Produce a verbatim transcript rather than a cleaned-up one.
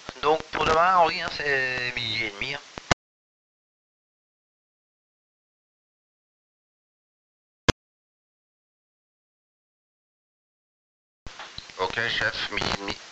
Donc pour demain, oui, hein, c'est midi et demi. Hein. Ok, chef, midi et demi.